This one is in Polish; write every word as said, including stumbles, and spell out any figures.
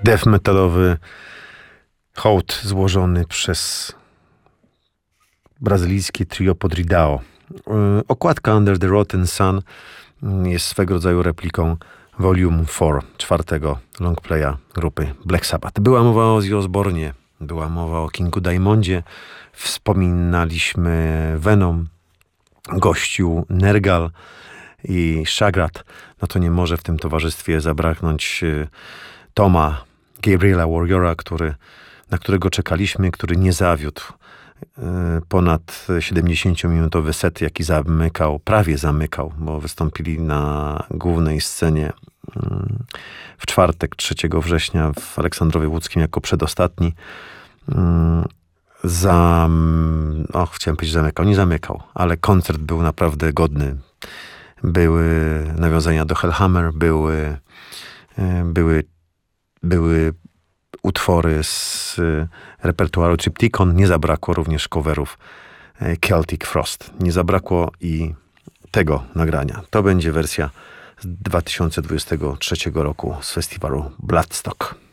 death metalowy hołd złożony przez brazylijskie trio Podridao. Okładka Under the Rotten Sun jest swego rodzaju repliką Volume cztery, czwartego longplaya grupy Black Sabbath. Była mowa o Ozzy Osbournie, była mowa o Kingu Diamondzie, wspominaliśmy Venom, gościu Nergal i Shagrat. No to nie może w tym towarzystwie zabraknąć Toma Gabriela Warriora, który, na którego czekaliśmy, który nie zawiódł. Ponad siedemdziesięciominutowy set, jaki zamykał, prawie zamykał, bo wystąpili na głównej scenie w czwartek, trzeciego września w Aleksandrowie Łódzkim jako przedostatni. Zam... Och, chciałem powiedzieć zamykał, nie zamykał, ale koncert był naprawdę godny. Były nawiązania do Hellhammer, były, były, były utwory z repertuaru Triptykon. Nie zabrakło również coverów Celtic Frost. Nie zabrakło i tego nagrania. To będzie wersja z dwa tysiące dwudziestego trzeciego roku z festiwalu Bloodstock.